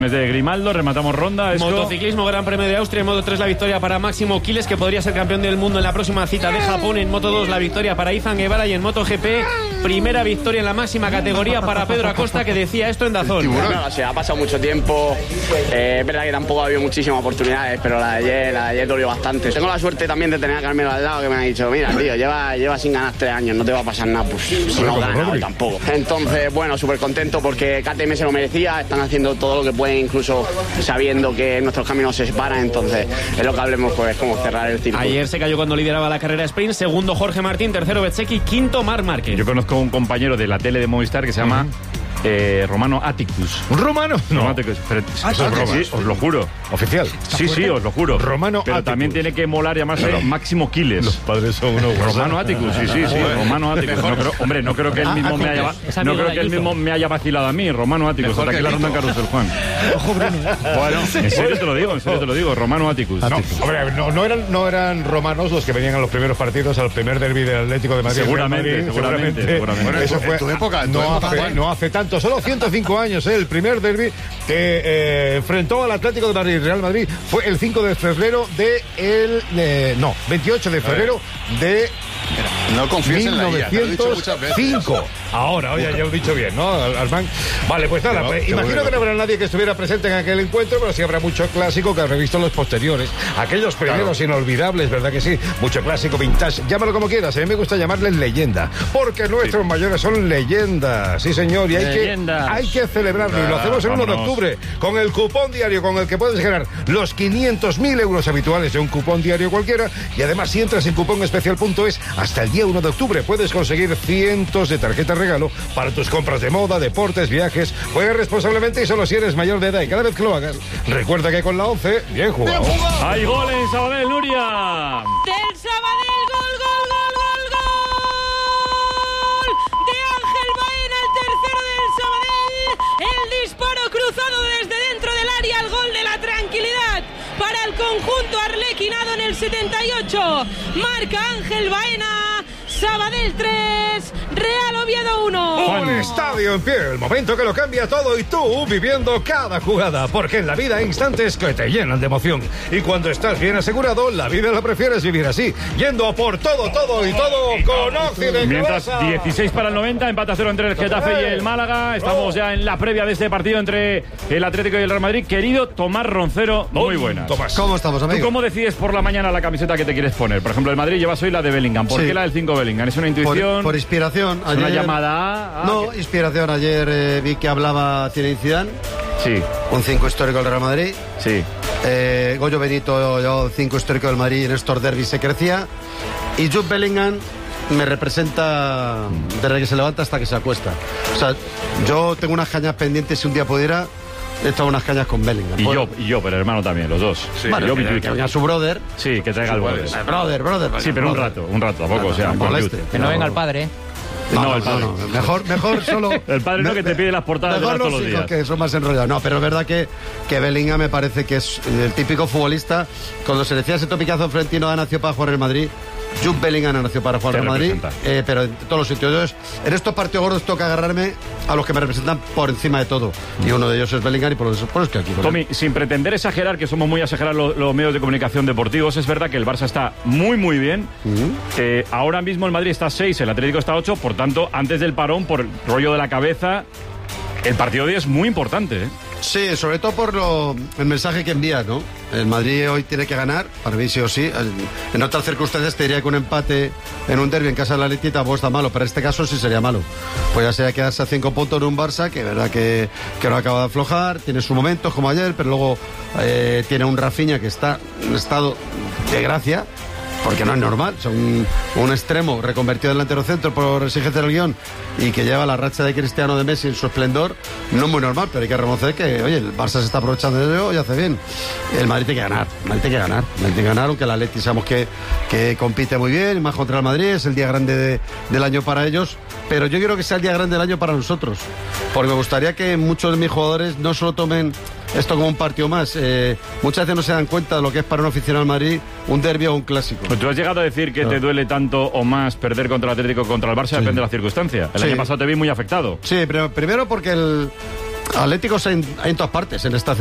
De Grimaldo, rematamos ronda. Motociclismo, Gran Premio de Austria. En Moto 3 la victoria para Máximo Quiles, que podría ser campeón del mundo en la próxima cita de Japón. En Moto 2 la victoria para Izan Guevara. Y en Moto GP, primera victoria en la máxima categoría para Pedro Acosta, que decía esto en Dazón. No, o sea, ha pasado mucho tiempo. Es verdad que tampoco ha habido muchísimas oportunidades, pero la de ayer dolió bastante. Tengo la suerte también de tener a Carmelo al lado, que me ha dicho: mira, tío, lleva sin ganar 3 años, no te va a pasar nada. Pues si no gana hoy tampoco. Entonces, bueno, súper contento porque KTM se lo merecía. Están haciendo todo lo que pueden, incluso sabiendo que nuestros caminos se separan. Entonces es lo que hablemos, pues, como cerrar el círculo. Ayer se cayó cuando lideraba la carrera sprint. Segundo Jorge Martín, tercero Bezzecchi, quinto Marc Márquez. Yo conozco un compañero de la tele de Movistar que se llama Romano Atticus. ¿Romano? No. Atticus. Pero, sí, os lo juro. ¿Oficial? Sí, os lo juro. Romano Pero Atticus. También tiene que molar llamarse Máximo Quiles. Los padres son unos Romano Atticus, sí. Romano Atticus. No creo que él mismo me haya... No creo que él mismo me haya vacilado a mí. Romano Atticus. Hasta aquí la ronda en Carrusel, Juan. Ojo, Bruno. Bueno, en serio te lo digo. Romano Atticus. No, hombre, no eran romanos los que venían a los primeros partidos, al primer derbi del Atlético de Madrid. Seguramente. Bueno, eso fue en tu época. No hace tanto, solo 105 años. El primer derbi que enfrentó al Atlético de Madrid, Real Madrid, fue el 5 de febrero 28 de febrero de... No confíes en la IA, te lo he dicho muchas veces. 1905. Ahora, oye, ya lo he dicho bien, ¿no, Arsman? Vale, pues nada, imagino que no habrá nadie que estuviera presente en aquel encuentro, pero sí habrá mucho clásico que habrá visto los posteriores. Aquellos primeros inolvidables, ¿verdad que sí? Mucho clásico, vintage, llámalo como quieras. A mí me gusta llamarles leyenda, porque nuestros mayores son leyendas, sí señor, y hay que celebrarlo, y lo hacemos el 1 de octubre, con el cupón diario con el que puedes ganar los 500.000 euros habituales de un cupón diario cualquiera, y además si entras en cuponespecial.es, hasta el día 1 de octubre puedes conseguir cientos de tarjetas regalo para tus compras de moda, deportes, viajes. Juega responsablemente y solo si eres mayor de edad, y cada vez que lo hagas, recuerda que con la 11, bien jugado. ¡Hay gol en Sabadell, Nuria! Del Sabadell, gol de Ángel Baena, el tercero del Sabadell. El disparo cruzado desde dentro del área, el gol de la tranquilidad para el conjunto arlequinado en el 78. Marca Ángel Baena. Sabadell 3, Real Oviedo 1. Un estadio en pie, el momento que lo cambia todo, y tú viviendo cada jugada, porque en la vida hay instantes que te llenan de emoción, y cuando estás bien asegurado, la vida la prefieres vivir así, yendo a por todo con Occidente. Mientras 16 para el 90, empate a 0 entre el Getafe y el Málaga. Estamos ya en la previa de este partido entre el Atlético y el Real Madrid. Querido Tomás Roncero, muy buenas. Tomás, ¿cómo estamos, amigo? ¿Tú cómo decides por la mañana la camiseta que te quieres poner? Por ejemplo, el Madrid llevas hoy la de Bellingham. ¿Por qué la del 5 Bellingham? ¿Es una intuición? Por inspiración. ¿Es una llamada? No, inspiración. Ayer vi que hablaba Zinedine Zidane. Sí. Un 5 histórico del Real Madrid. Sí. Goyo Benito, 5 histórico del Madrid, en estos derbis se crecía. Y Jude Bellingham me representa desde que se levanta hasta que se acuesta. O sea, yo tengo unas cañas pendientes, si un día pudiera. He estado unas cañas con Bellingham. Y yo, pero hermano también, los dos. Sí, bueno, que venga su brother. Sí, que traiga el brother. Brother. Sí, pero un rato tampoco, o sea, que no venga el padre, No, el padre. Mejor solo. El padre no, que te pide las portadas de todos los días. Que son más enrollados. No, pero es verdad que Bellingham me parece que es el típico futbolista. Cuando se decía ese topicazo Florentino ha nacido para jugar en el Madrid. Jude Bellingham ha nacido para jugar en Madrid, pero en todos los sitios. Entonces, en estos partidos gordos toca agarrarme a los que me representan por encima de todo. Y uno de ellos es Bellingham, y por eso estoy aquí. Tommy, sin pretender exagerar, que somos muy exagerados los medios de comunicación deportivos, es verdad que el Barça está muy bien. Ahora mismo el Madrid está 6, el Atlético está 8, por tanto, antes del parón, por el rollo de la cabeza, el partido de hoy es muy importante, ¿eh? Sí, sobre todo por el mensaje que envía, ¿no? El Madrid hoy tiene que ganar, para mí sí o sí. En otras circunstancias te diría que un empate en un derbi en casa de la Atleti tampoco está malo, pero en este caso sí sería malo. Pues ya sea quedarse a 5 puntos en un Barça, que es verdad que no acaba de aflojar, tiene sus momentos como ayer, pero luego tiene un Rafinha que está en estado de gracia, porque no es normal. Son un extremo reconvertido en delantero centro por exigencia del guión, y que lleva la racha de Cristiano, de Messi en su esplendor. No es muy normal, pero hay que reconocer que, oye, el Barça se está aprovechando de ello y hace bien. El Madrid tiene que ganar, aunque el Atleti sabemos que compite muy bien, más contra el Madrid, es el día grande del año para ellos, pero yo quiero que sea el día grande del año para nosotros, porque me gustaría que muchos de mis jugadores no solo tomen esto como un partido más. Muchas veces no se dan cuenta de lo que es para un aficionado al Madrid un derbi o un clásico. Pues tú has llegado a decir que te duele tanto o más perder contra el Atlético o contra el Barça, depende de la circunstancia. El año pasado te vi muy afectado. Sí, pero primero porque Atléticos hay en todas partes en esta ciudad.